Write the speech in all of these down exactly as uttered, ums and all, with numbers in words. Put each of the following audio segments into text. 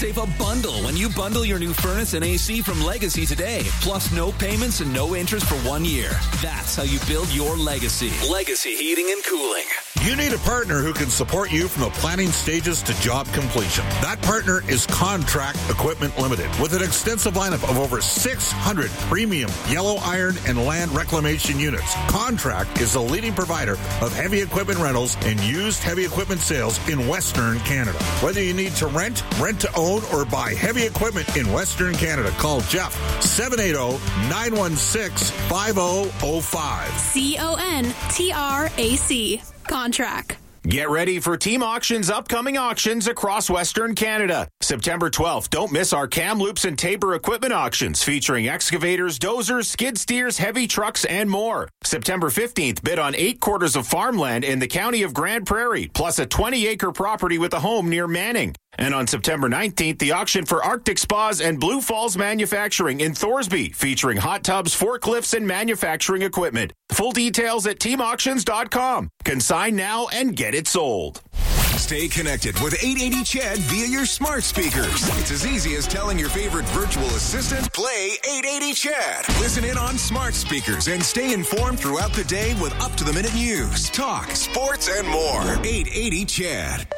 Save a bundle when you bundle your new furnace and A C from Legacy today. Plus no payments and no interest for one year. That's how you build your legacy. Legacy Heating and Cooling. You need a partner who can support you from the planning stages to job completion. That partner is Contract Equipment Limited, with an extensive lineup of over six hundred premium yellow iron and land reclamation units. Contract is the leading provider of heavy equipment rentals and used heavy equipment sales in Western Canada. Whether you need to rent, rent to own, or buy heavy equipment in Western Canada, call Jeff, seven eight zero, nine one six, five zero zero five. C O N T R A C. Contract. Get ready for Team Auction's upcoming auctions across Western Canada. September twelfth, don't miss our Kamloops and Tabor equipment auctions featuring excavators, dozers, skid steers, heavy trucks, and more. September fifteenth, bid on eight quarters of farmland in the county of Grand Prairie, plus a twenty-acre property with a home near Manning. And on September nineteenth, the auction for Arctic Spas and Blue Falls Manufacturing in Thorsby, featuring hot tubs, forklifts, and manufacturing equipment. Full details at team auctions dot com. Consign now and get it sold. Stay connected with eight eighty C H E D via your smart speakers. It's as easy as telling your favorite virtual assistant, play eight eighty C H E D. Listen in on smart speakers and stay informed throughout the day with up-to-the-minute news, talk, sports, and more. eight eighty C H E D.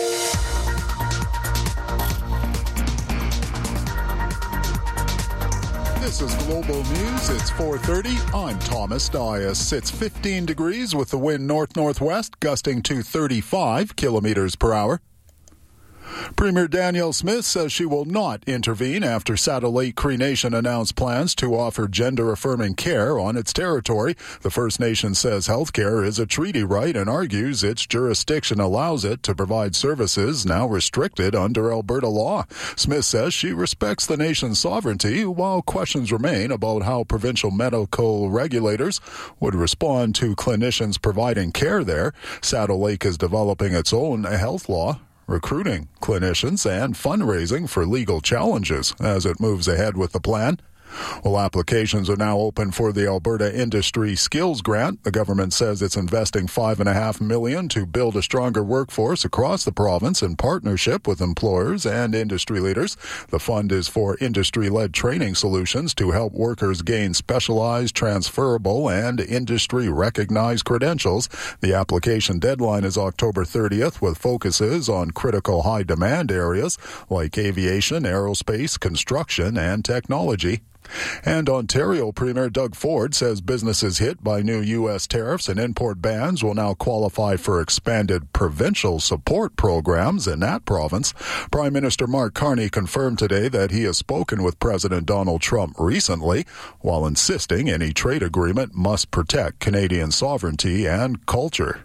This is Global News. It's four thirty. I'm Thomas Dias. It's fifteen degrees with the wind north-northwest, gusting to thirty-five kilometers per hour. Premier Danielle Smith says she will not intervene after Saddle Lake Cree Nation announced plans to offer gender-affirming care on its territory. The First Nation says health care is a treaty right and argues its jurisdiction allows it to provide services now restricted under Alberta law. Smith says she respects the nation's sovereignty, while questions remain about how provincial medical regulators would respond to clinicians providing care there. Saddle Lake is developing its own health law, recruiting clinicians and fundraising for legal challenges as it moves ahead with the plan. Well, applications are now open for the Alberta Industry Skills Grant. The government says it's investing five and a half million to build a stronger workforce across the province in partnership with employers and industry leaders. The fund is for industry-led training solutions to help workers gain specialized, transferable, and industry-recognized credentials. The application deadline is October thirtieth, with focuses on critical high-demand areas like aviation, aerospace, construction, and technology. And Ontario Premier Doug Ford says businesses hit by new U S tariffs and import bans will now qualify for expanded provincial support programs in that province. Prime Minister Mark Carney confirmed today that he has spoken with President Donald Trump recently, while insisting any trade agreement must protect Canadian sovereignty and culture.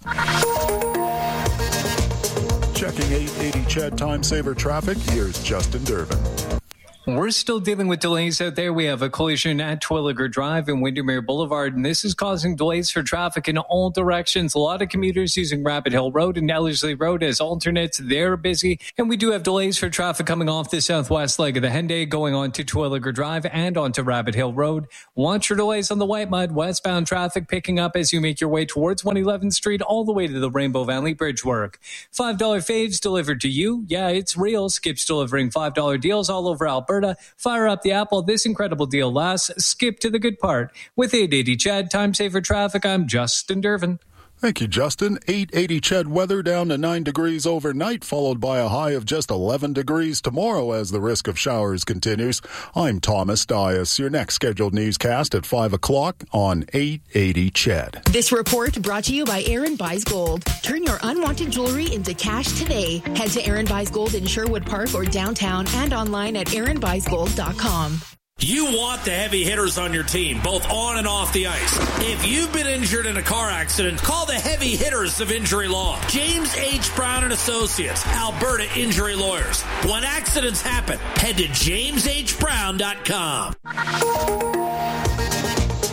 Checking eight eighty C H E D Time Saver traffic, here's Justin Durbin. We're still dealing with delays out there. We have a collision at Twilliger Drive and Windermere Boulevard, and this is causing delays for traffic in all directions. A lot of commuters using Rabbit Hill Road and Ellerslie Road as alternates. They're busy, and we do have delays for traffic coming off the southwest leg of the Henday, going on to Twilliger Drive and onto Rabbit Hill Road. Watch for delays on the White Mud. Westbound traffic picking up as you make your way towards one eleventh Street all the way to the Rainbow Valley Bridge work. five dollar faves delivered to you. Yeah, it's real. Skip's delivering five dollar deals all over Alberta. Fire up the Apple. This incredible deal lasts. Skip to the good part. With eight eighty C H E D Time Saver Traffic, I'm Justin Durbin. Thank you, Justin. eight eighty C H E D weather down to nine degrees overnight, followed by a high of just eleven degrees tomorrow as the risk of showers continues. I'm Thomas Dias. Your next scheduled newscast at five o'clock on eight eighty C H E D. This report brought to you by Aaron Buys Gold. Turn your unwanted jewelry into cash today. Head to Aaron Buys Gold in Sherwood Park or downtown and online at aaron buys gold dot com. You want the heavy hitters on your team, both on and off the ice. If you've been injured in a car accident, call the heavy hitters of injury law. James H. Brown and Associates, Alberta Injury Lawyers. When accidents happen, head to james h brown dot com.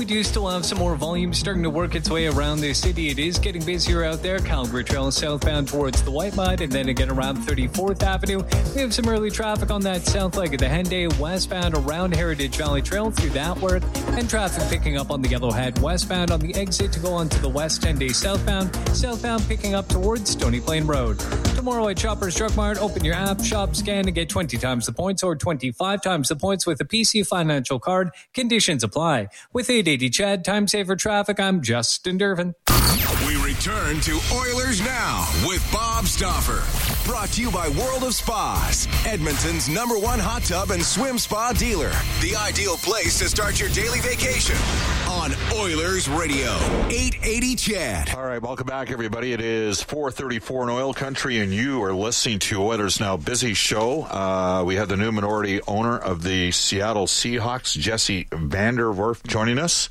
we do still have some more volume starting to work its way around the city. It is getting busier out there. Calgary Trail southbound towards the White Mud, and then again around thirty-fourth Avenue. We have some early traffic on that south leg of the Henday, westbound around Heritage Valley Trail through that work, and traffic picking up on the Yellowhead westbound on the exit to go onto the West Henday southbound. Southbound picking up towards Stony Plain Road. Tomorrow at Shoppers Drug Mart, open your app, shop, scan, and get twenty times the points or twenty-five times the points with a P C Financial card. Conditions apply. With eight eighty Chad, Time Saver Traffic, I'm Justin Dervin. We return to Oilers Now with Bob Stauffer. Brought to you by World of Spas, Edmonton's number one hot tub and swim spa dealer. The ideal place to start your daily vacation on Oilers Radio, eight eighty Chad. All right, welcome back, everybody. It is four thirty-four in Oil Country, and you are listening to Oilers Now Busy Show. Uh, we have the new minority owner of the Seattle Seahawks, Jesse Vanderwerf, joining us.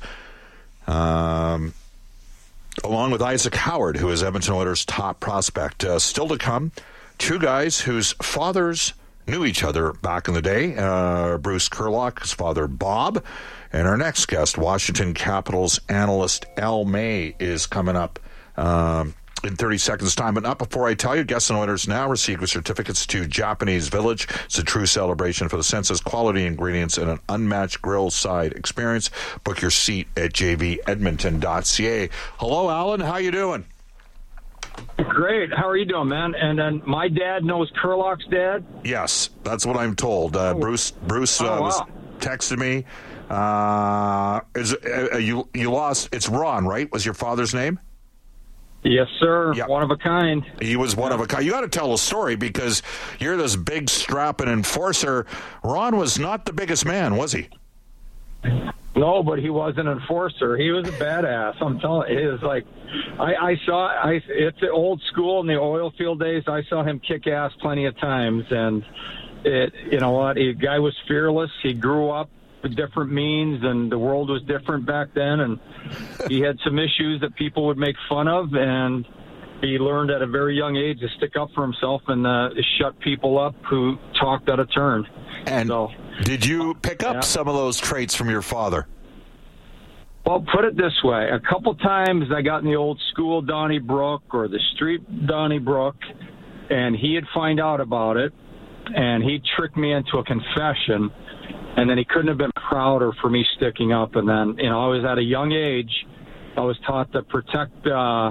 Um... along with Isaac Howard, who is Edmonton Oilers' top prospect. Uh, still to come, two guys whose fathers knew each other back in the day. Uh, Bruce Kurlock, his father Bob, and our next guest, Washington Capitals analyst Al May, is coming up um, in thirty seconds' time. But not before I tell you, guests on Oilers Now receive certificates to Japanese Village. It's a true celebration for the senses, quality ingredients, and an unmatched grill side experience. Book your seat at j v edmonton dot c a. Hello, Alan. How you doing? Great. How are you doing, man? And then my dad knows Kurlock's dad? Yes, that's what I'm told. Uh, Bruce Bruce uh, oh, wow. was texting me. Uh, is uh, you you lost? It's Ron, right? Was your father's name? Yes, sir. Yep. One of a kind. He was one of a kind. You got to tell a story because you're this big strapping enforcer. Ron was not the biggest man, was he? No, but he was an enforcer. He was a badass. I'm telling you, it was like I, I saw. I it's the old school in the oil field days. I saw him kick ass plenty of times, and it. You know what? The guy was fearless. He grew up with different means, and the world was different back then, and he had some issues that people would make fun of, and he learned at a very young age to stick up for himself and uh, shut people up who talked out of turn. And so, did you pick up yeah. some of those traits from your father? Well, put it this way. A couple times I got in the old school Donnybrook or the street Donnybrook, and he'd find out about it, and he'd trick me into a confession. And then he couldn't have been prouder for me sticking up. And then, you know, I was at a young age. I was taught to protect uh,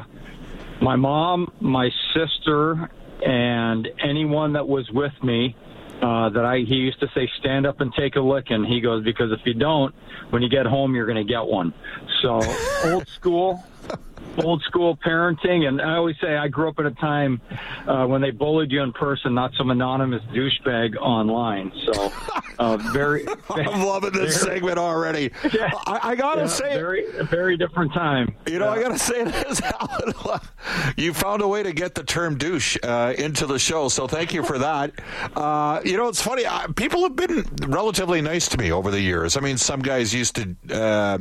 my mom, my sister, and anyone that was with me. Uh, that I, he used to say, stand up and take a licking. He goes, because if you don't, when you get home, you're going to get one. So old school. Old school parenting, and I always say I grew up at a time uh, when they bullied you in person, not some anonymous douchebag online. So, uh, very. I'm loving this very, segment already. Yeah, I, I gotta yeah, say, very, a very different time. You know, yeah. I gotta say this, Alan. You found a way to get the term douche uh, into the show, so thank you for that. Uh, you know, it's funny. I, people have been relatively nice to me over the years. I mean, some guys used to uh,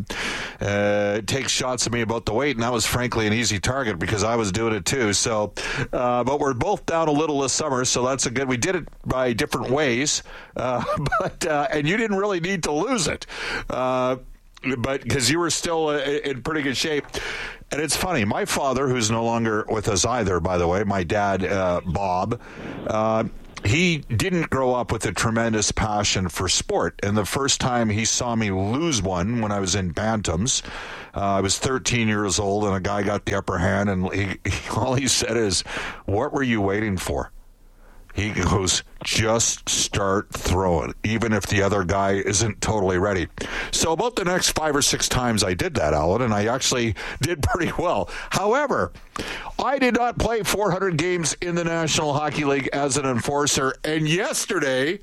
uh, take shots at me about the weight, and that was frankly an easy target because I was doing it too. So, uh, but we're both down a little this summer, so that's a good. We did it by different ways, uh, but uh, and you didn't really need to lose it, uh, but because you were still uh, in pretty good shape. And it's funny. My father, who's no longer with us either, by the way, my dad, uh, Bob. Uh, He didn't grow up with a tremendous passion for sport. And the first time he saw me lose one when I was in Bantams, uh, I was thirteen years old, and a guy got the upper hand, and he, he, all he said is, "What were you waiting for?" He goes, just start throwing, even if the other guy isn't totally ready. So about the next five or six times I did that, Alan, and I actually did pretty well. However, I did not play four hundred games in the National Hockey League as an enforcer, and yesterday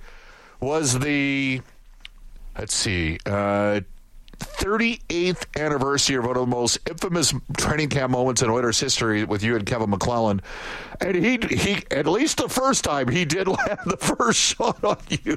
was the, let's see, uh, thirty-eighth anniversary of one of the most infamous training camp moments in Oilers history with you and Kevin McClellan. And he, he at least the first time, he did land the first shot on you.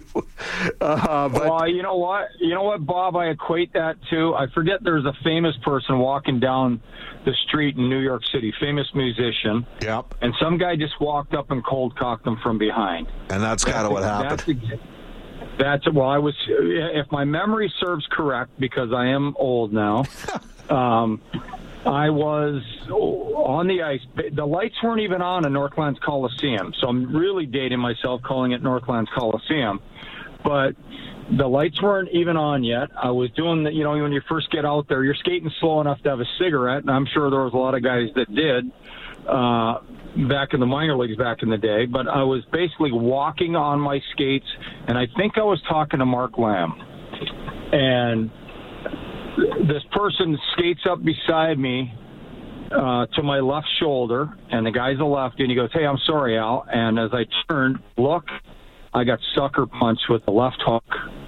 Uh, but, well, you know what? You know what, Bob? I equate that to, I forget there's a famous person walking down the street in New York City, famous musician. Yep. And some guy just walked up and cold cocked him from behind. And that's kind of what happened. That's, That's well. I was, if my memory serves correct, because I am old now. um, I was on the ice. The lights weren't even on in Northlands Coliseum, so I'm really dating myself calling it Northlands Coliseum. But the lights weren't even on yet. I was doing the, you know, when you first get out there, you're skating slow enough to have a cigarette, and I'm sure there was a lot of guys that did uh, back in the minor leagues back in the day. But I was basically walking on my skates, and I think I was talking to Mark Lamb. And this person skates up beside me uh, to my left shoulder, and the guy's a lefty, and he goes, "Hey, I'm sorry, Al." And as I turned, look, I got sucker punched with the left hook.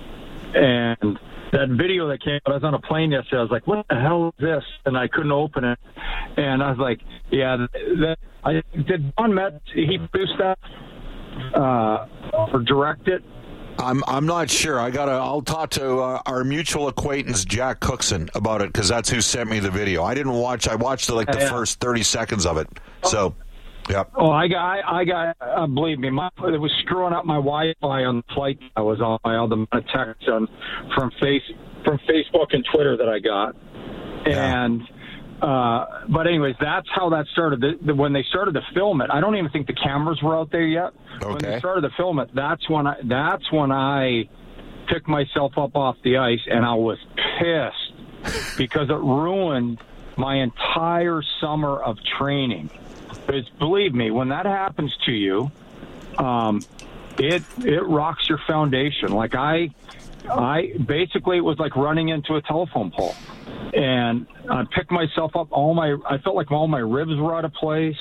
And that video that came out, I was on a plane yesterday. I was like, "What the hell is this?" And I couldn't open it. And I was like, "Yeah, that." I did. Don Metz, he produced that uh, or direct it. I'm I'm not sure. I gotta. I'll talk to uh, our mutual acquaintance Jack Cookson about it, because that's who sent me the video. I didn't watch. I watched like the yeah. first thirty seconds of it. So, yeah. Oh, I got. I, I got. Uh, believe me, my, it was screwing up my Wi-Fi on the flight I was on. My all the texts on from face from Facebook and Twitter that I got, yeah. and. Uh, but anyways, that's how that started. The, the, when they started to film it, I don't even think the cameras were out there yet. Okay. When they started to film it, that's when I, that's when I picked myself up off the ice, and I was pissed because it ruined my entire summer of training. Because believe me, when that happens to you, um, it it rocks your foundation. Like I, I basically it was like running into a telephone pole. And I picked myself up. All my, I felt like all my ribs were out of place,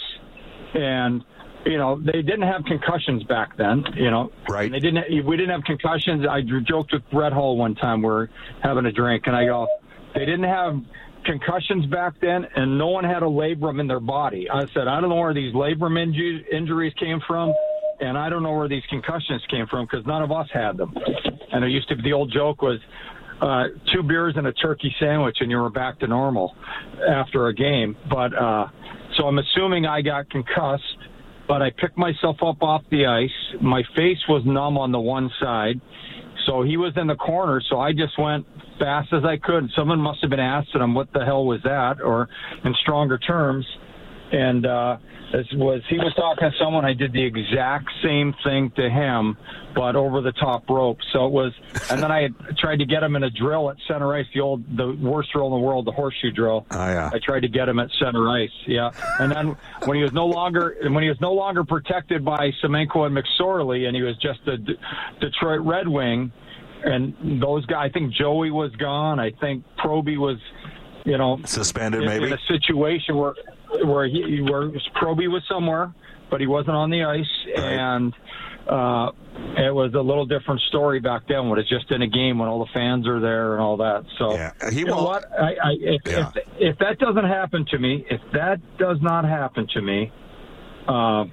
and you know they didn't have concussions back then. You know, right? They didn't. We didn't have concussions. I joked with Brett Hull one time. We're having a drink, and I go, they didn't have concussions back then, and no one had a labrum in their body. I said, I don't know where these labrum inju- injuries came from, and I don't know where these concussions came from because none of us had them. And it used to be the old joke was. Uh, two beers and a turkey sandwich, and you were back to normal after a game. But uh, so I'm assuming I got concussed, but I picked myself up off the ice. My face was numb on the one side, so he was in the corner. So I just went fast as I could. Someone must have been asking him what the hell was that, or in stronger terms. And uh, this was he was talking to someone. I did the exact same thing to him, but over the top rope. So it was, and then I had tried to get him in a drill at center ice, the old, the worst drill in the world, the horseshoe drill. Oh yeah. I tried to get him at center ice. Yeah, and then when he was no longer, when he was no longer protected by Semenko and McSorley, and he was just a D- Detroit Red Wing, and those guys. I think Joey was gone. I think Proby was, you know, suspended in, maybe in a situation where. Where he, where Proby was somewhere, but he wasn't on the ice, right. and uh, it was a little different story back then. When it's just in a game when all the fans are there and all that. So, yeah. he you know won't. what? I, I, if, Yeah. if if that doesn't happen to me, if that does not happen to me, uh,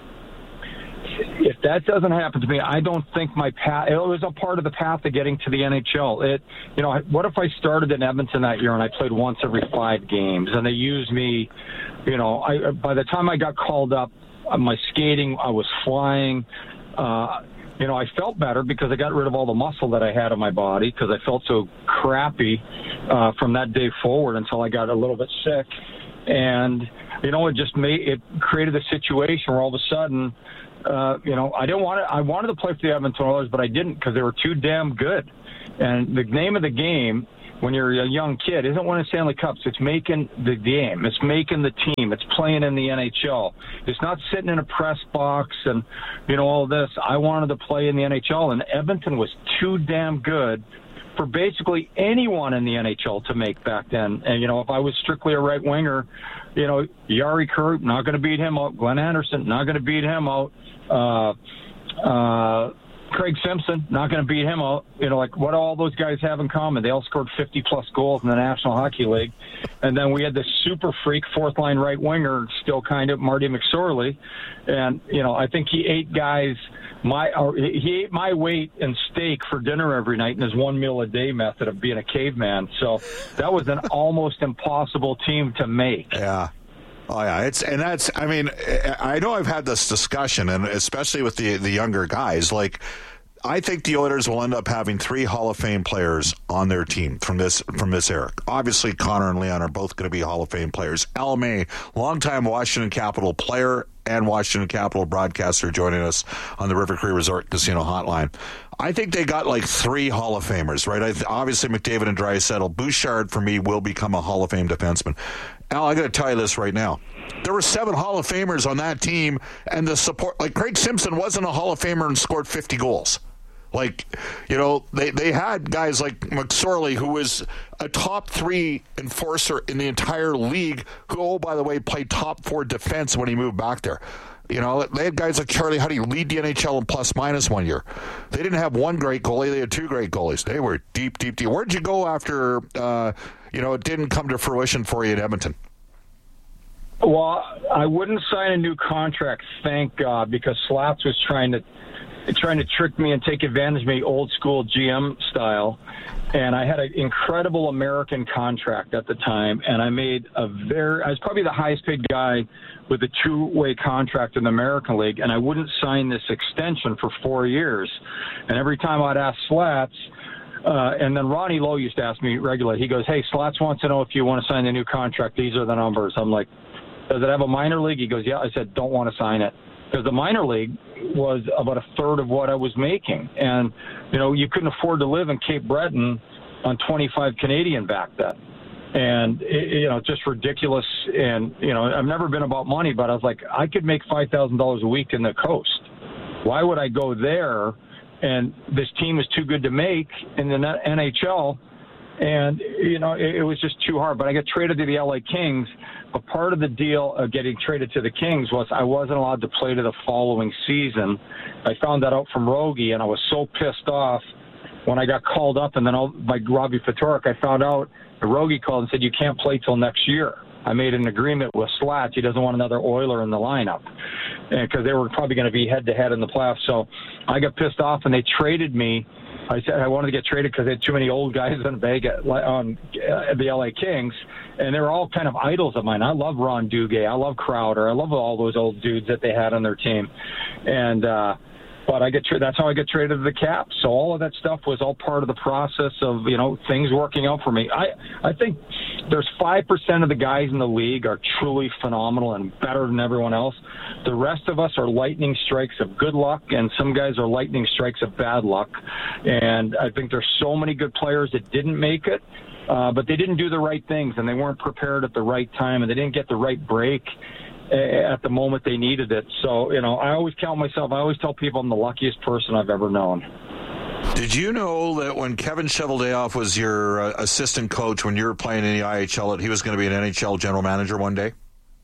if that doesn't happen to me, I don't think my path. It was a part of the path of getting to the N H L. It, you know, what if I started in Edmonton that year and I played once every five games, and they used me. You know, I by the time I got called up, my skating, I was flying. Uh, you know, I felt better because I got rid of all the muscle that I had in my body because I felt so crappy uh, from that day forward until I got a little bit sick. And, you know, it just made it created a situation where all of a sudden, uh, you know, I didn't want to, I wanted to play for the Edmonton Oilers, but I didn't because they were too damn good. And the name of the game when you're a young kid isn't winning Stanley Cups. It's making the game. It's making the team. It's playing in the N H L. It's not sitting in a press box and, you know, all this. I wanted to play in the N H L, and Edmonton was too damn good for basically anyone in the N H L to make back then. And, you know, if I was strictly a right winger, you know, Jari Kurri, not going to beat him out. Glenn Anderson, not going to beat him out. Uh, uh, Craig Simpson, not going to beat him out. You know, like what do all those guys have in common? They all scored fifty-plus goals in the National Hockey League. And then we had this super freak fourth-line right winger, still kind of, Marty McSorley. And, you know, I think he ate guys, my or he ate my weight in steak for dinner every night in his one meal a day method of being a caveman. So that was an almost impossible team to make. Yeah. Oh yeah, it's and that's. I mean, I know I've had this discussion, and especially with the the younger guys, like I think the Oilers will end up having three Hall of Fame players on their team from this from this era. Obviously, Connor and Leon are both going to be Hall of Fame players. Al May, longtime Washington Capital player and Washington Capital broadcaster, joining us on the River Cree Resort Casino Hotline. I think they got like three Hall of Famers, right? I th- obviously, McDavid and Draisaitl. Bouchard, for me, will become a Hall of Fame defenseman. Al, I got to tell you this right now. There were seven Hall of Famers on that team, and the support, like Craig Simpson wasn't a Hall of Famer and scored fifty goals. Like, you know, they, they had guys like McSorley, who was a top three enforcer in the entire league, who, oh, by the way, played top four defense when he moved back there. You know, they had guys like Charlie Huddy lead the N H L in plus minus one year. They didn't have one great goalie. They had two great goalies. They were deep, deep, deep. Where'd you go after, uh, you know, it didn't come to fruition for you in Edmonton? Well, I wouldn't sign a new contract, thank God, because Slats was trying to trying to trick me and take advantage of me old school G M style. And I had an incredible American contract at the time, and I made a very, I was probably the highest paid guy with a two-way contract in the American League, and I wouldn't sign this extension for four years. And every time I'd ask Slats, uh, and then Ronnie Lowe used to ask me regularly, he goes, hey, Slats wants to know if you want to sign the new contract. These are the numbers. I'm like, does it have a minor league? He goes, yeah. I said, don't want to sign it. Because the minor league was about a third of what I was making. And, you know, you couldn't afford to live in Cape Breton on twenty-five Canadian back then. And, it, you know, just ridiculous. And, you know, I've never been about money, but I was like, I could make five thousand dollars a week in the coast. Why would I go there? And this team is too good to make in the N H L. And, you know, it, it was just too hard. But I got traded to the L A Kings. But part of the deal of getting traded to the Kings was I wasn't allowed to play to the following season. I found that out from Rogie, and I was so pissed off when I got called up. And then all, by Robbie Ftorek, I found out the Rogie called and said, you can't play till next year. I made an agreement with Slats. He doesn't want another Oiler in the lineup because they were probably going to be head-to-head in the playoffs. So I got pissed off, and they traded me. I said I wanted to get traded because they had too many old guys in the bag at, on uh, the L A Kings, and they were all kind of idols of mine. I love Ron Duguay. I love Crowder. I love all those old dudes that they had on their team. And uh, but I get tra- that's how I get traded to the Caps. So all of that stuff was all part of the process of, you know, things working out for me. I I think there's five percent of the guys in the league are truly phenomenal and better than everyone else. The rest of us are lightning strikes of good luck, and some guys are lightning strikes of bad luck. And I think there's so many good players that didn't make it, uh, but they didn't do the right things, and they weren't prepared at the right time, and they didn't get the right break at the moment they needed it. So, you know, I always count myself, I always tell people I'm the luckiest person I've ever known. Did you know that when Kevin Cheveldayoff was your uh, assistant coach when you were playing in the I H L, that he was going to be an N H L general manager one day?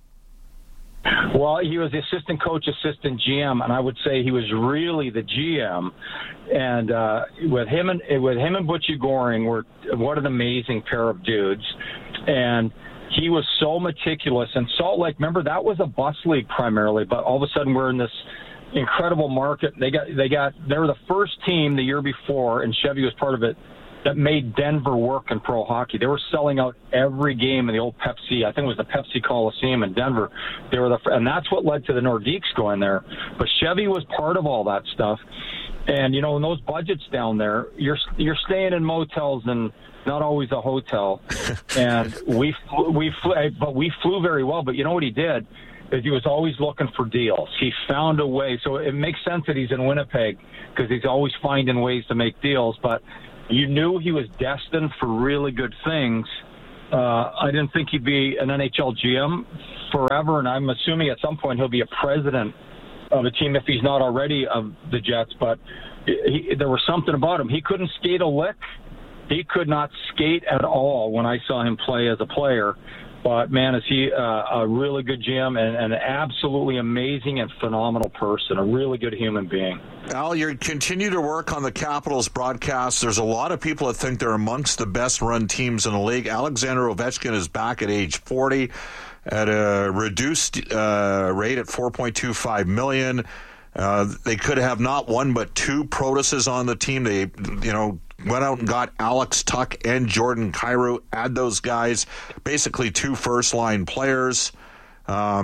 Well, he was the assistant coach, assistant G M, and I would say he was really the G M. And uh, with him and with him and Butchie Goring, were what an amazing pair of dudes. And he was so meticulous. And Salt Lake, remember, that was a bus league primarily, but all of a sudden we're in this incredible market. They got they got they were the first team the year before, and Chevy was part of it, that made Denver work in pro hockey. They were selling out every game in the old Pepsi. I think it was the Pepsi Coliseum in Denver. They were the, and that's what led to the Nordiques going there. But Chevy was part of all that stuff. And, you know, in those budgets down there, you're you're staying in motels and not always a hotel. And we flew, we flew, but we flew very well. But you know what he did? Is he was always looking for deals. He found a way. So it makes sense that he's in Winnipeg because he's always finding ways to make deals. But you knew he was destined for really good things. Uh, I didn't think he'd be an N H L G M forever, and I'm assuming at some point he'll be a president of a team if he's not already of the Jets. But he, there was something about him. He couldn't skate a lick. He could not skate at all when I saw him play as a player. But, man, is he uh, a really good G M and, and an absolutely amazing and phenomenal person, a really good human being. Al, you continue to work on the Capitals broadcast. There's a lot of people that think they're amongst the best-run teams in the league. Alexander Ovechkin is back at age forty at a reduced uh, rate at four point two five million dollars. Uh, they could have not one but two Protuses on the team. They, you know, went out and got Alex Tuck and Jordan Kyrou, add those guys, basically two first-line players. Um,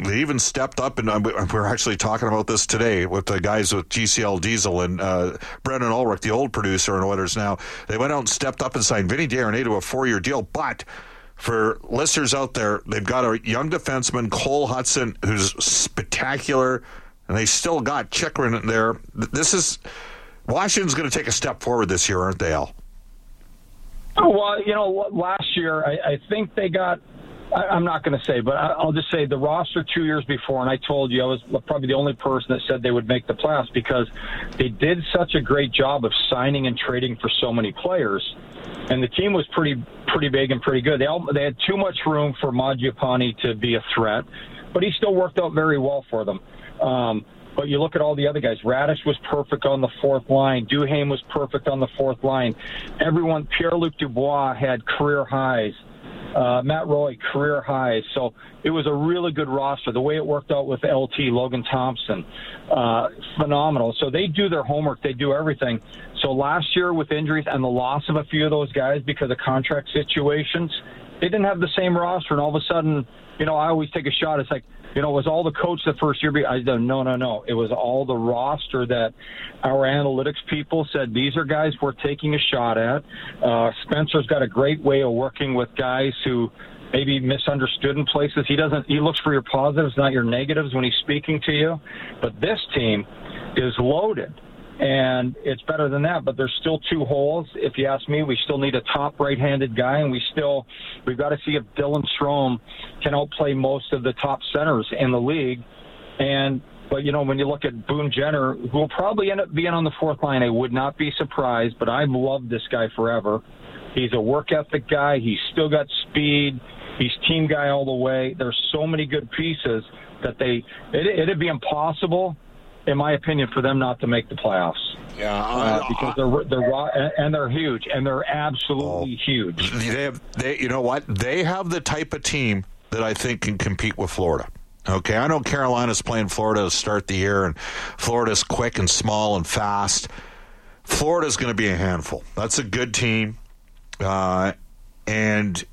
they even stepped up, and we we're actually talking about this today with the guys with G C L Diesel and uh, Brendan Ulrich, the old producer in Oilers now. They went out and stepped up and signed Vinny Desharnais to a four-year deal, but for listeners out there, they've got a young defenseman, Cole Hudson, who's spectacular, and they still got Chychrun there. This is Washington's going to take a step forward this year, aren't they, Al? Well, you know, last year I, I think they got. I, I'm not going to say, but I, I'll just say the roster two years before, and I told you I was probably the only person that said they would make the playoffs because they did such a great job of signing and trading for so many players. And the team was pretty pretty big and pretty good. They all, they had too much room for Mangiapane to be a threat, but he still worked out very well for them. Um, but you look at all the other guys. Radish was perfect on the fourth line. Duhaime was perfect on the fourth line. Everyone, Pierre-Luc Dubois had career highs. Uh, Matt Roy, career highs. So it was a really good roster. The way it worked out with L T, Logan Thompson, uh, phenomenal. So they do their homework. They do everything. So last year with injuries and the loss of a few of those guys because of contract situations, they didn't have the same roster. And all of a sudden, you know, I always take a shot. It's like, you know, was all the coach the first year? I said, no, no, no. It was all the roster that our analytics people said, these are guys we're taking a shot at. Uh, Spencer's got a great way of working with guys who maybe misunderstood in places. He doesn't, he looks for your positives, not your negatives when he's speaking to you. But this team is loaded. And it's better than that, but there's still two holes. If you ask me, we still need a top right-handed guy, and we still we've got to see if Dylan Strome can outplay most of the top centers in the league. And but you know, when you look at Boone Jenner, who will probably end up being on the fourth line, I would not be surprised. But I've loved this guy forever. He's a work ethic guy. He's still got speed. He's team guy all the way. There's so many good pieces that they it, it'd be impossible, in my opinion, for them not to make the playoffs. Yeah, uh, because they're they're raw and they're huge, and they're absolutely oh, huge. They have, they, you know what? They have the type of team that I think can compete with Florida. Okay, I know Carolina's playing Florida to start the year, and Florida's quick and small and fast. Florida's going to be a handful. That's a good team, uh, and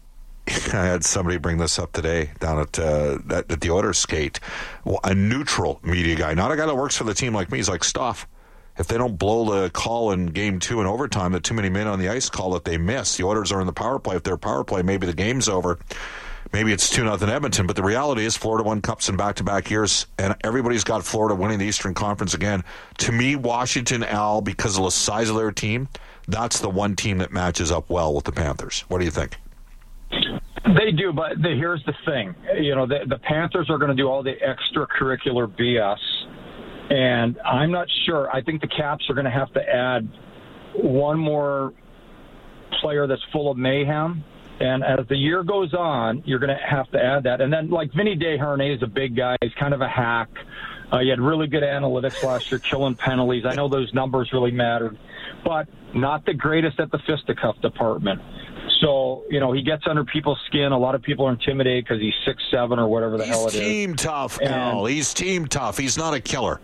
I had somebody bring this up today down at, uh, at, at the Oilers skate. Well, a neutral media guy, not a guy that works for the team like me. He's like, Stoff, if they don't blow the call in game two in overtime, the too many men on the ice call that they miss, the Oilers are in the power play. If they're power play, maybe the game's over. Maybe it's two nothing Edmonton. But the reality is Florida won cups in back-to-back years, and everybody's got Florida winning the Eastern Conference again. To me, Washington, Al, because of the size of their team, that's the one team that matches up well with the Panthers. What do you think? They do, but the, here's the thing. You know, the, the Panthers are going to do all the extracurricular B S, and I'm not sure. I think the Caps are going to have to add one more player that's full of mayhem, and as the year goes on, you're going to have to add that. And then, like, Vinny Desharnais is a big guy. He's kind of a hack. Uh, he had really good analytics last year, killing penalties. I know those numbers really mattered, but not the greatest at the fisticuff department. So, you know, he gets under people's skin. A lot of people are intimidated because he's six seven or whatever the he's hell it is. He's team tough, and, Al. He's team tough. He's not a killer.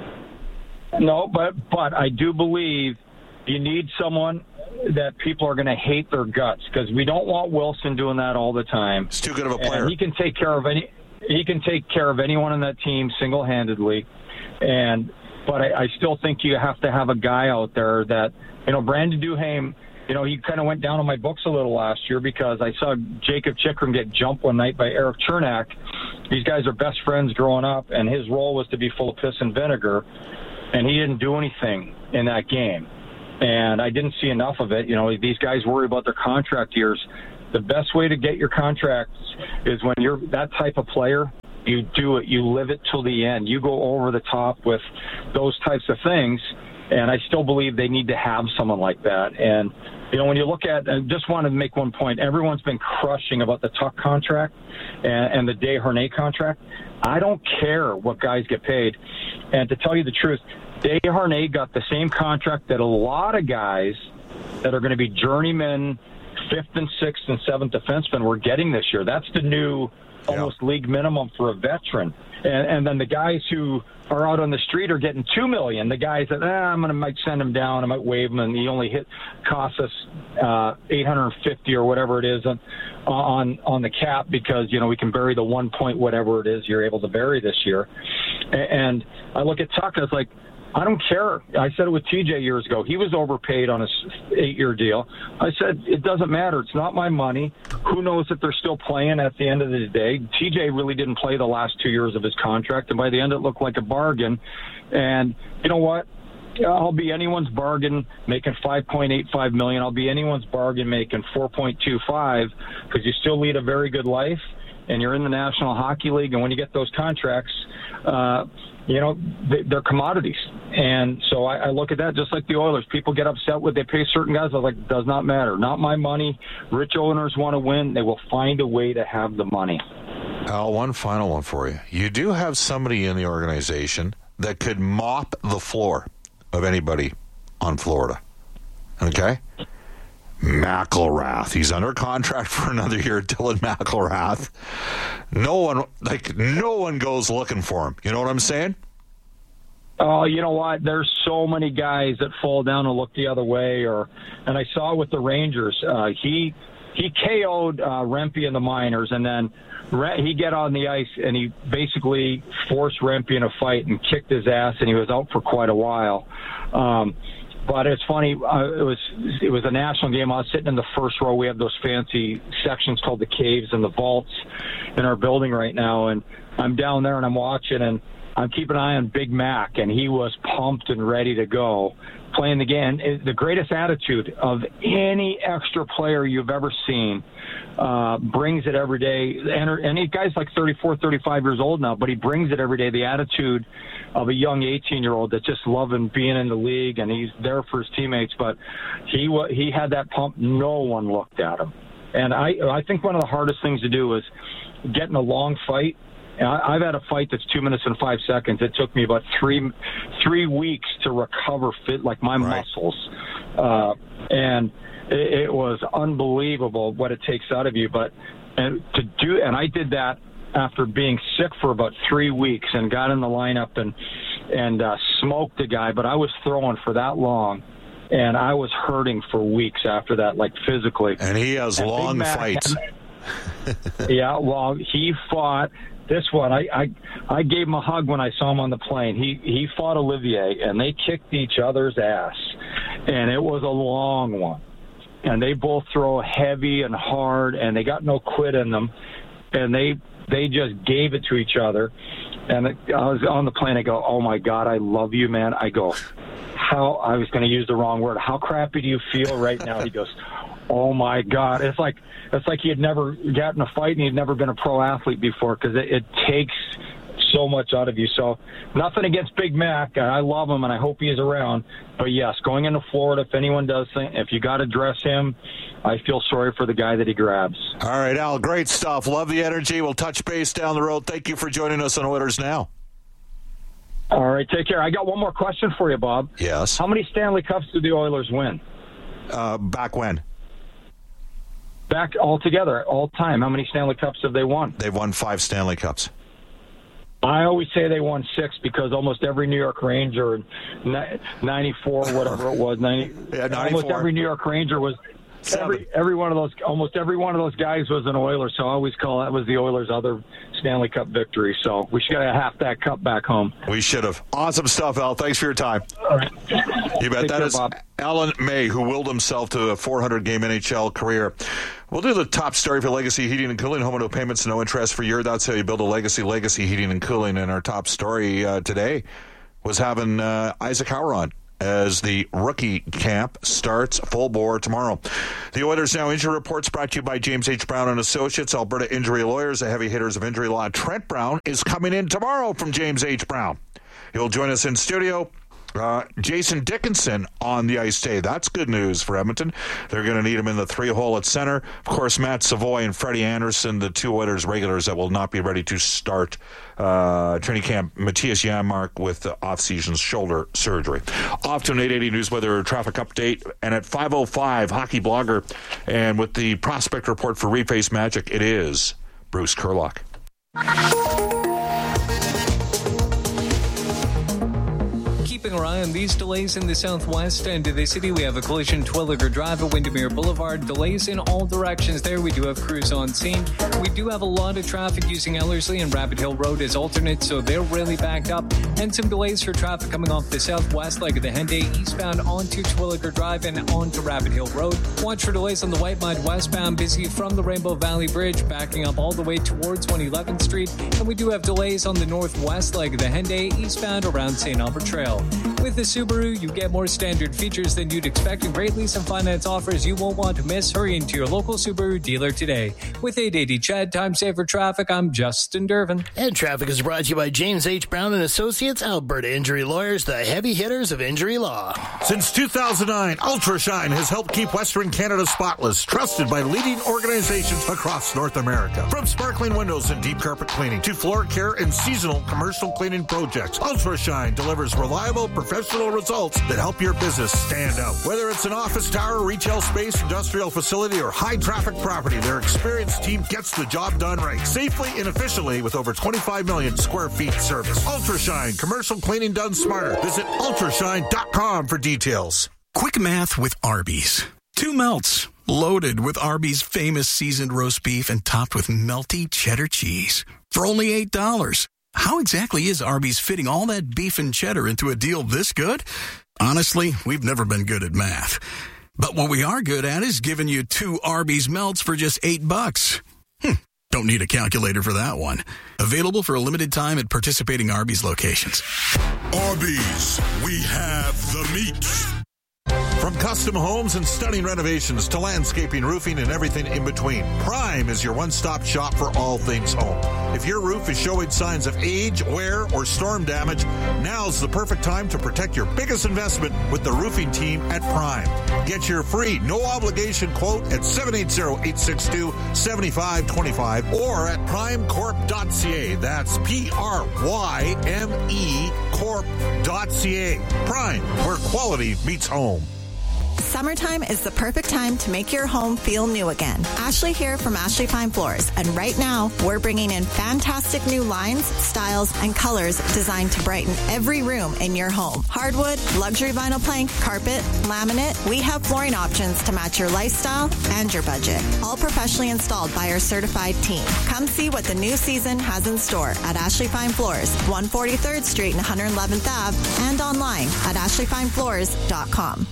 No, but but I do believe you need someone that people are going to hate their guts because we don't want Wilson doing that all the time. He's too good of a player. And he can take care of any. He can take care of anyone on that team single-handedly, and but I, I still think you have to have a guy out there that, you know, Brandon Duhaime. You know, he kind of went down on my books a little last year because I saw Jacob Chychrun get jumped one night by Eric Chernak. These guys are best friends growing up, and his role was to be full of piss and vinegar, and he didn't do anything in that game. And I didn't see enough of it. You know, these guys worry about their contract years. The best way to get your contracts is when you're that type of player, you do it. You live it till the end. You go over the top with those types of things, and I still believe they need to have someone like that. And you know, when you look at, I just wanted to make one point. Everyone's been crushing about the Tuck contract and, and the Desharnais contract. I don't care what guys get paid. And to tell you the truth, Desharnais got the same contract that a lot of guys that are going to be journeymen, fifth and sixth and seventh defensemen were getting this year. That's the new almost yeah. league minimum for a veteran. And, and then the guys who are out on the street are getting two million. The guys that eh, I'm gonna might send him down, I might waive him, and he only hit costs us uh, eight hundred fifty or whatever it is on on on the cap because you know we can bury the one point whatever it is you're able to bury this year. And I look at Tuck, I was like, I don't care. I said it with T J years ago. He was overpaid on his eight-year deal. I said, it doesn't matter. It's not my money. Who knows if they're still playing at the end of the day? T J really didn't play the last two years of his contract, and by the end it looked like a bargain. And you know what? I'll be anyone's bargain making five point eight five million dollars. I'll be anyone's bargain making four point two five because you still lead a very good life, and you're in the National Hockey League, and when you get those contracts, uh, you know, they're commodities. And so I, I look at that just like the Oilers. People get upset when they pay certain guys. I was like, it does not matter. Not my money. Rich owners want to win. They will find a way to have the money. Al, one final one for you. You do have somebody in the organization that could mop the floor of anybody on Florida. Okay? McElrath. He's under contract for another year, Dylan McElrath. No one, like, no one goes looking for him. You know what I'm saying? Oh, you know what? There's so many guys that fall down and look the other way. Or, and I saw with the Rangers, uh, he he K O'd uh, Rempe in the minors, and then Re- he get on the ice and he basically forced Rempe in a fight and kicked his ass, and he was out for quite a while. Um, But it's funny. Uh, it was it was a national game. I was sitting in the first row. We have those fancy sections called the caves and the vaults in our building right now. And I'm down there and I'm watching, and I'm keeping an eye on Big Mac, and he was pumped and ready to go, playing the game. It, the greatest attitude of any extra player you've ever seen. Uh, brings it every day. And, and he guy's like thirty-four, thirty-five years old now, but he brings it every day. The attitude of a young eighteen-year-old that's just loving being in the league, and he's there for his teammates. But he he had that pump. No one looked at him. And I, I think one of the hardest things to do is get in a long fight. I've had a fight that's two minutes and five seconds. It took me about three three weeks to recover fit, like my right. muscles. Uh, and it, it was unbelievable what it takes out of you. But and to do, and I did that after being sick for about three weeks and got in the lineup and and uh, smoked the guy. But I was throwing for that long, and I was hurting for weeks after that, like physically. And he has and long fights. Had, yeah, well, he fought. This one, I, I I gave him a hug when I saw him on the plane. He he fought Olivier, and they kicked each other's ass, and it was a long one. And they both throw heavy and hard, and they got no quit in them, and they they just gave it to each other. And it, I was on the plane. I go, oh my God, I love you, man. I go, how? I was going to use the wrong word. How crappy do you feel right now? He goes, oh my God. It's like it's like he had never gotten a fight and he'd never been a pro athlete before, because it, it takes so much out of you. So nothing against Big Mac. I love him and I hope he is around. But yes, going into Florida, if anyone does think, if you got to dress him, I feel sorry for the guy that he grabs. All right, Al, great stuff. Love the energy. We'll touch base down the road. Thank you for joining us on Oilers Now. All right, take care. I got one more question for you, Bob. Yes. How many Stanley Cups did the Oilers win? Uh, back when? Back all together, all time. How many Stanley Cups have they won? They've won five Stanley Cups. I always say they won six because almost every New York Ranger, ninety-four, whatever it was, ninety, yeah, almost every New York Ranger was, every every one of those, almost every one of those guys was an Oiler. So I always call that was the Oilers' other Stanley Cup victory. So we should have half that cup back home. We should have. Awesome stuff, Al. Thanks for your time. All right. You bet. Take that care, is Bob. Alan May, who willed himself to a four hundred game N H L career. We'll do the top story for Legacy Heating and Cooling. Home no payments, no interest for a year. That's how you build a legacy. Legacy Heating and Cooling. And our top story uh, today was having uh, Isaac Hauer on as the rookie camp starts full bore tomorrow. The Oilers Now injury reports brought to you by James H. Brown and Associates, Alberta Injury Lawyers, the heavy hitters of injury law. Trent Brown is coming in tomorrow from James H. Brown. He'll join us in studio. Uh, Jason Dickinson on the ice today. That's good news for Edmonton. They're going to need him in the three-hole at center. Of course, Matt Savoy and Freddie Anderson, the two Oilers regulars that will not be ready to start uh, training camp. Matthias Janmark with the off-season shoulder surgery. Off to an eight eighty News Weather traffic update. And at five oh five, Hockey Blogger. And with the prospect report for Reface Magic, it is Bruce Kurlock. Keeping our eye on these delays in the southwest end of the city, we have a collision Twilliger Drive at Windermere Boulevard. Delays in all directions there. We do have crews on scene. We do have a lot of traffic using Ellerslie and Rabbit Hill Road as alternates, so they're really backed up. And some delays for traffic coming off the southwest leg of the Henday eastbound onto Twilliger Drive and onto Rabbit Hill Road. Watch for delays on the White Mud westbound, busy from the Rainbow Valley Bridge, backing up all the way towards one eleventh Street. And we do have delays on the northwest leg of the Henday eastbound around Saint Albert Trail. With the Subaru, you get more standard features than you'd expect and great lease and finance offers you won't want to miss. Hurry into your local Subaru dealer today. With eight eighty C H E D, Time Saver Traffic, I'm Justin Dervin. And traffic is brought to you by James H. Brown and Associates, Alberta Injury Lawyers, the heavy hitters of injury law. Since two thousand nine, Ultrashine has helped keep Western Canada spotless, trusted by leading organizations across North America. From sparkling windows and deep carpet cleaning to floor care and seasonal commercial cleaning projects, Ultrashine delivers reliable professional results that help your business stand out. Whether it's an office tower, retail space, industrial facility, or high traffic property, their experienced team gets the job done right, safely and efficiently with over twenty-five million square feet service. Ultrashine, commercial cleaning done smarter. Visit ultrashine dot com for details. Quick math with Arby's. Two melts, loaded with Arby's famous seasoned roast beef and topped with melty cheddar cheese for only eight dollars. How exactly is Arby's fitting all that beef and cheddar into a deal this good? Honestly, we've never been good at math. But what we are good at is giving you two Arby's melts for just eight bucks. Hmm, don't need a calculator for that one. Available for a limited time at participating Arby's locations. Arby's, we have the meat. From custom homes and stunning renovations to landscaping, roofing, and everything in between, Prime is your one-stop shop for all things home. If your roof is showing signs of age, wear, or storm damage, now's the perfect time to protect your biggest investment with the roofing team at Prime. Get your free, no-obligation quote at seven eight zero, eight six two, seven five two five or at prime corp dot c a. That's P R Y M E corp dot c a. Prime, where quality meets home. Summertime is the perfect time to make your home feel new again. Ashley here from Ashley Fine Floors, and right now we're bringing in fantastic new lines, styles, and colors designed to brighten every room in your home. Hardwood, luxury vinyl plank, carpet, laminate, we have flooring options to match your lifestyle and your budget. All professionally installed by our certified team. Come see what the new season has in store at Ashley Fine Floors, one forty-third Street and one hundred eleventh Avenue, and online at ashley fine floors dot com.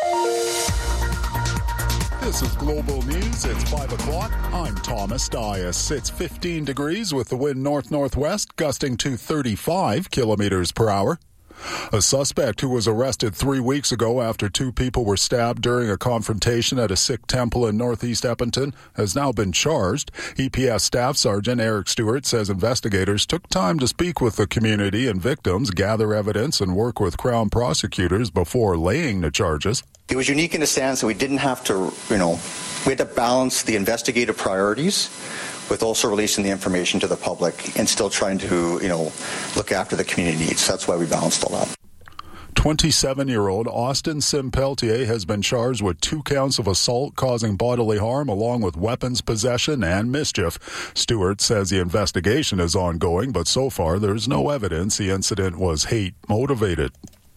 This is Global News. It's five o'clock. I'm Thomas Dias. It's fifteen degrees with the wind north-northwest, gusting to thirty-five kilometers per hour. A suspect who was arrested three weeks ago after two people were stabbed during a confrontation at a Sikh temple in northeast Edmonton has now been charged. E P S Staff Sergeant Eric Stewart says investigators took time to speak with the community and victims, gather evidence, and work with Crown prosecutors before laying the charges. It was unique in the sense that we didn't have to, you know, we had to balance the investigative priorities with also releasing the information to the public and still trying to, you know, look after the community needs. That's why we balanced all that. twenty-seven-year-old Austin Simpeltier has been charged with two counts of assault causing bodily harm along with weapons possession and mischief. Stewart says the investigation is ongoing, but so far there's no evidence the incident was hate-motivated.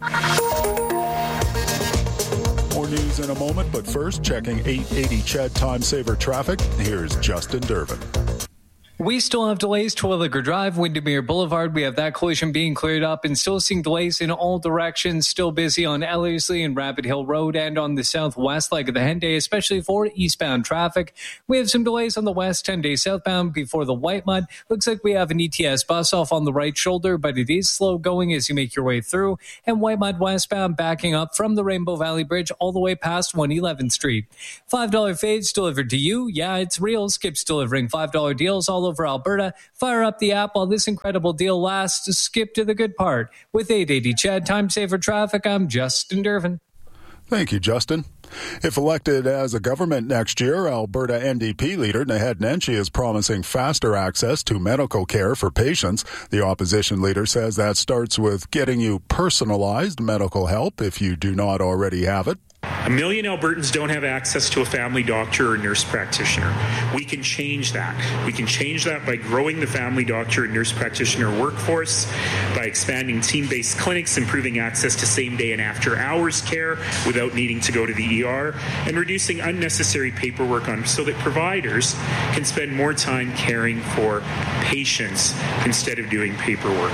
More news in a moment, but first, checking eight eighty C H E D Time Saver Traffic. Here's Justin Dervin. We still have delays to Twilliger Drive, Windermere Boulevard. We have that collision being cleared up and still seeing delays in all directions. Still busy on Ellerslie and Rabbit Hill Road and on the southwest leg of the Henday, especially for eastbound traffic. We have some delays on the west Henday southbound before the White Mud. Looks like we have an E T S bus off on the right shoulder, but it is slow going as you make your way through. And White Mud westbound backing up from the Rainbow Valley Bridge all the way past one eleventh Street. five dollar fades delivered to you. Yeah, it's real. Skip's delivering five dollar deals all over Alberta. Fire up the app while this incredible deal lasts. Skip to the good part. With eight eighty C H E D Time Saver Traffic, I'm Justin Dervin. Thank you, Justin. If elected as a government next year, Alberta N D P leader Naheed Nenshi is promising faster access to medical care for patients. The opposition leader says that starts with getting you personalized medical help if you do not already have it. A million Albertans don't have access to a family doctor or nurse practitioner. We can change that. We can change that by growing the family doctor and nurse practitioner workforce, by expanding team-based clinics, improving access to same-day and after-hours care without needing to go to the E R, and reducing unnecessary paperwork on so that providers can spend more time caring for patients instead of doing paperwork.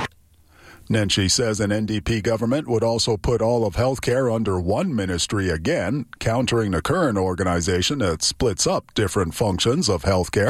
Nenshi says an N D P government would also put all of healthcare under one ministry again, countering the current organization that splits up different functions of healthcare.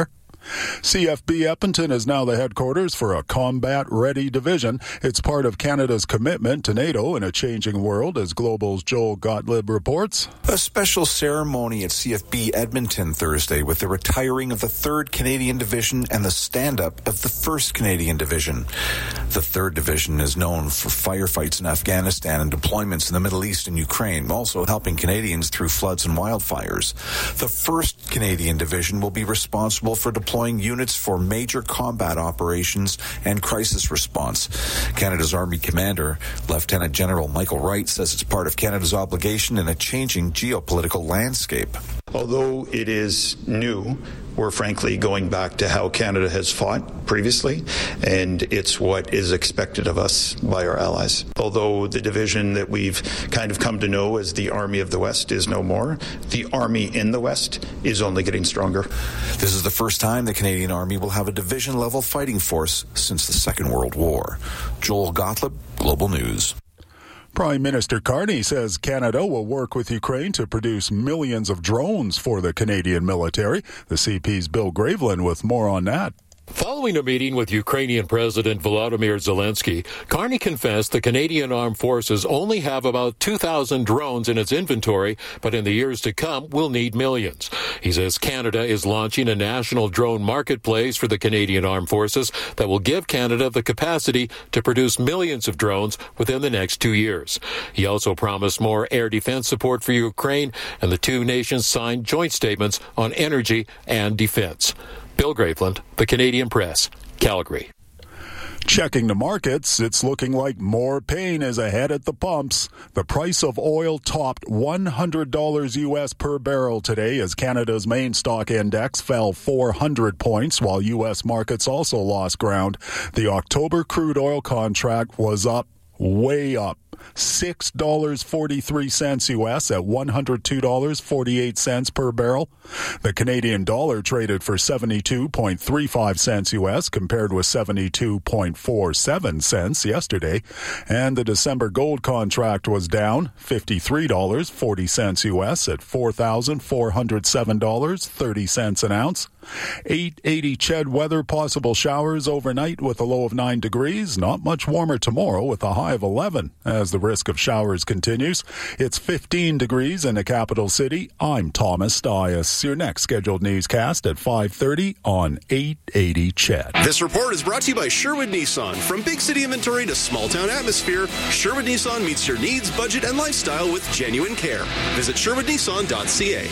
C F B Edmonton is now the headquarters for a combat-ready division. It's part of Canada's commitment to NATO in a changing world, as Global's Joel Gottlieb reports. A special ceremony at C F B Edmonton Thursday with the retiring of the third Canadian Division and the stand-up of the first Canadian Division. The third Division is known for firefights in Afghanistan and deployments in the Middle East and Ukraine, also helping Canadians through floods and wildfires. The first Canadian Division will be responsible for deploying units for major combat operations and crisis response. Canada's Army Commander, Lieutenant General Michael Wright, says it's part of Canada's obligation in a changing geopolitical landscape. Although it is new, we're frankly going back to how Canada has fought previously, and it's what is expected of us by our allies. Although the division that we've kind of come to know as the Army of the West is no more, the Army in the West is only getting stronger. This is the first time the Canadian Army will have a division-level fighting force since the Second World War. Joel Gottlieb, Global News. Prime Minister Carney says Canada will work with Ukraine to produce millions of drones for the Canadian military. The C P's Bill Graveland with more on that. Following a meeting with Ukrainian President Volodymyr Zelensky, Carney confessed the Canadian Armed Forces only have about two thousand drones in its inventory, but in the years to come will need millions. He says Canada is launching a national drone marketplace for the Canadian Armed Forces that will give Canada the capacity to produce millions of drones within the next two years. He also promised more air defense support for Ukraine, and the two nations signed joint statements on energy and defense. Bill Graveland, The Canadian Press, Calgary. Checking the markets, it's looking like more pain is ahead at the pumps. The price of oil topped one hundred dollars U S per barrel today as Canada's main stock index fell four hundred points, while U S markets also lost ground. The October crude oil contract was up, way up. six dollars and forty-three cents U S at one hundred two dollars and forty-eight cents per barrel. The Canadian dollar traded for seventy-two point three five cents U S compared with seventy-two point four seven cents yesterday. And the December gold contract was down fifty-three dollars and forty cents U S at four thousand four hundred seven dollars and thirty cents an ounce. eight eighty C H E D weather, possible showers overnight with a low of nine degrees. Not much warmer tomorrow with a high of eleven as the risk of showers continues. It's fifteen degrees in the capital city. I'm Thomas Dias. Your next scheduled newscast at five thirty on eight eighty C H E D. This report is brought to you by Sherwood Nissan. From big city inventory to small town atmosphere, Sherwood Nissan meets your needs, budget, and lifestyle with genuine care. Visit sherwood nissan dot c a.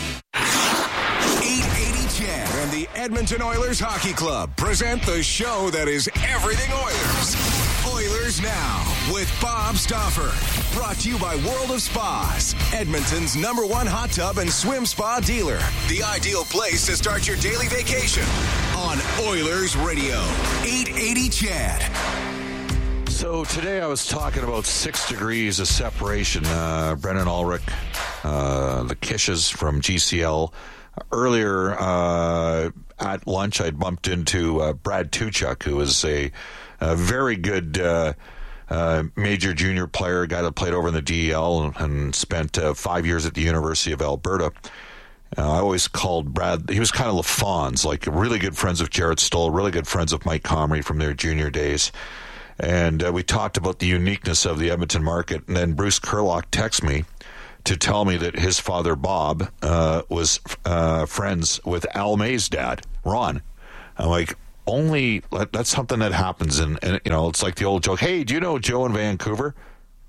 eight eighty C H E D and the Edmonton Oilers Hockey Club present the show that is everything Oilers. Oilers Now with Bob Stauffer. Brought to you by World of Spas, Edmonton's number one hot tub and swim spa dealer. The ideal place to start your daily vacation on Oilers Radio, eight eighty C H E D. So today I was talking about six degrees of separation. Uh, Brennan Ulrich, uh, the Kishes from G C L. Earlier uh, at lunch, I bumped into uh, Brad Tuchuk, who is a, a very good uh, uh, major junior player, a guy that played over in the D E L and, and spent uh, five years at the University of Alberta. Uh, I always called Brad, he was kind of LaFons, like really good friends of Jarrett Stoll, really good friends of Mike Comrie from their junior days. And uh, we talked about the uniqueness of the Edmonton market. And then Bruce Kurlock texted me to tell me that his father, Bob, uh, was uh, friends with Al May's dad, Ron. I'm like, only, that's something that happens. And, and, you know, it's like the old joke, hey, do you know Joe in Vancouver?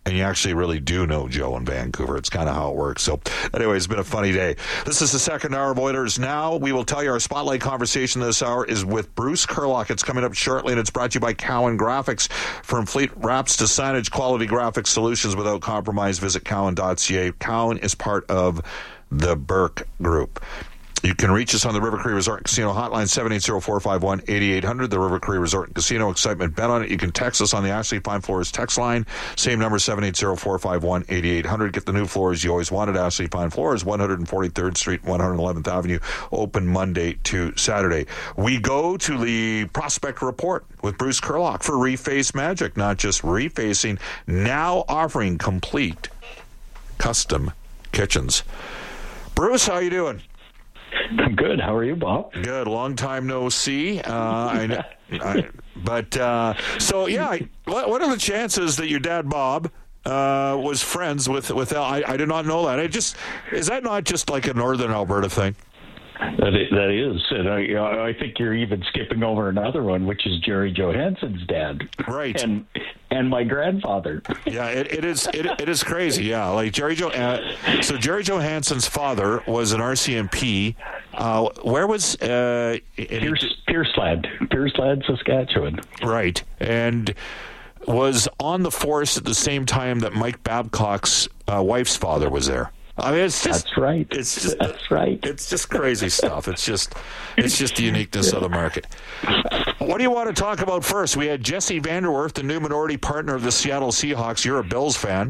and you actually really do know Joe in Vancouver. It's kind of how it works. So anyway, it's been a funny day. This is the second hour of Oilers Now. We will tell you our spotlight conversation this hour is with Bruce Kurlock. It's coming up shortly, and it's brought to you by Cowan Graphics. From fleet wraps to signage, quality graphic solutions without compromise. Visit cowan dot c a. Cowan is part of the Burke Group. You can reach us on the River Cree Resort and Casino hotline, seven eight zero, four five one, eight eight hundred. The River Cree Resort and Casino, excitement bet on it. You can text us on the Ashley Fine Floors text line. Same number, seven eight zero, four five one, eight eight hundred. Get the new floors you always wanted. Ashley Fine Floors, one forty-third Street, one eleventh Avenue, open Monday to Saturday. We go to the Prospect Report with Bruce Kurlock for Reface Magic. Not just refacing, now offering complete custom kitchens. Bruce, how you doing? I'm good. How are you, Bob? Good. Long time no see. Uh, I, I, but uh, so yeah, I, what are the chances that your dad Bob uh, was friends with with Al? I, I did not know that. I just is that not just like a Northern Alberta thing? That is, that is. And I, I think you're even skipping over another one, which is Jerry Johansson's dad, right? And and my grandfather. Yeah, it, it is. It, it is crazy. Yeah, like Jerry Jo. Uh, so Jerry Johansson's father was an R C M P. Uh, where was uh, Pierce, Piercelad, Piercelad, Saskatchewan? Right, and was on the force at the same time that Mike Babcock's uh, wife's father was there. I mean, it's just, that's right. It's just, that's right. It's just crazy stuff. It's just, it's just the uniqueness of the market. What do you want to talk about first? We had Jesse Vanderwerf, the new minority partner of the Seattle Seahawks. You're a Bills fan,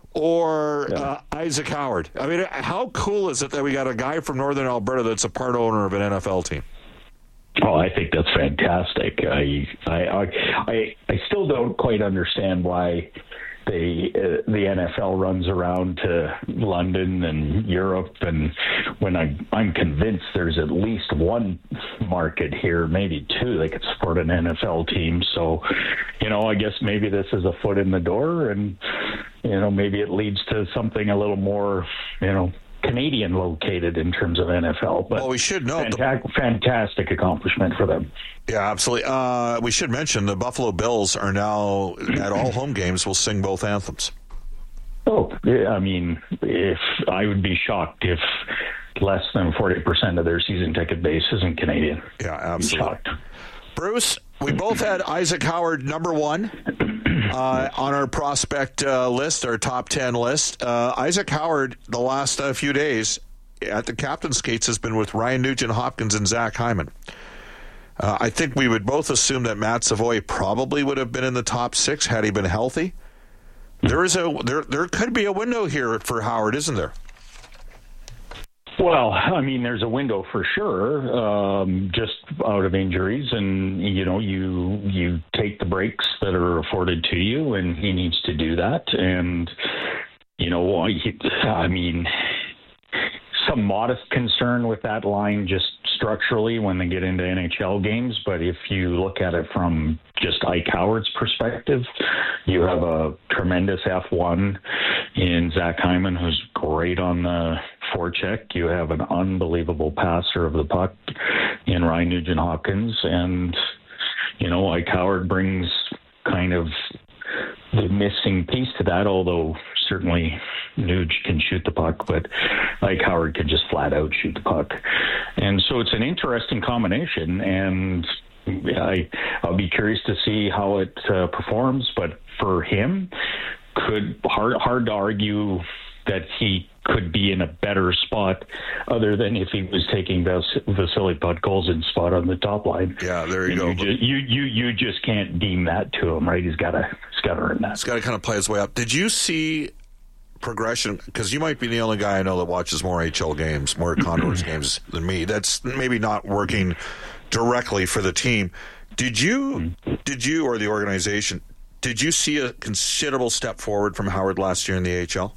or yeah. uh, Isaac Howard. I mean, how cool is it that we got a guy from Northern Alberta that's a part owner of an N F L team? Oh, I think that's fantastic. I, I, I, I still don't quite understand why. They, uh, the N F L runs around to London and Europe, and when I, I'm convinced there's at least one market here, maybe two, they could support an N F L team. So, you know, I guess maybe this is a foot in the door, and, you know, maybe it leads to something a little more, you know, Canadian located in terms of N F L. But well, we should know. Fanta- the- fantastic accomplishment for them. Yeah, absolutely. Uh, we should mention the Buffalo Bills are now, at all home games, will sing both anthems. Oh, yeah, I mean, if I would be shocked if less than forty percent of their season ticket base isn't Canadian. Yeah, absolutely. Bruce, we both had Isaac Howard number one uh, on our prospect uh, list, our top ten list. Uh, Isaac Howard, the last uh, few days at the captain's skates, has been with Ryan Nugent-Hopkins and Zach Hyman. Uh, I think we would both assume that Matt Savoy probably would have been in the top six had he been healthy. There is a there there could be a window here for Howard, isn't there? Well, I mean, there's a window for sure, um, just out of injuries, and you know, you you take the breaks that are afforded to you, and he needs to do that. And you know, he, I mean, some modest concern with that line just structurally when they get into N H L games, but if you look at it from just Ike Howard's perspective, you have a tremendous F one in Zach Hyman, who's great on the forecheck. You have an unbelievable passer of the puck in Ryan Nugent-Hopkins, and you know, Ike Howard brings kind of the missing piece to that, although certainly Nuge can shoot the puck, but Ike Howard can just flat out shoot the puck. And so it's an interesting combination, and I, I'll be curious to see how it uh, performs. But for him, could hard, hard to argue that he could be in a better spot other than if he was taking Vas- Vasily Podkolzin's spot on the top line. Yeah, there you and go. You, just, you, you, you just can't deem that to him, right? He's got to he's got to earn that. He's got to kind of play his way up. Did you see progression? Because you might be the only guy I know that watches more H L games, more Condors games than me. That's maybe not working directly for the team. Did you, did you or the organization, did you see a considerable step forward from Howard last year in the A H L?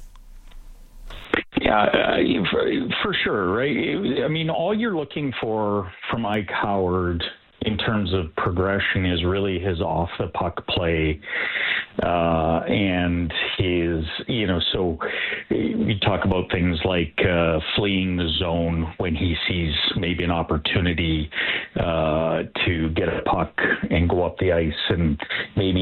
Yeah, uh, for, for sure, right? I mean, all you're looking for from Ike Howard in terms of progression is really his off-the-puck play uh, and his, you know, so we talk about things like uh, fleeing the zone when he sees maybe an opportunity uh, to get a puck and go up the ice and maybe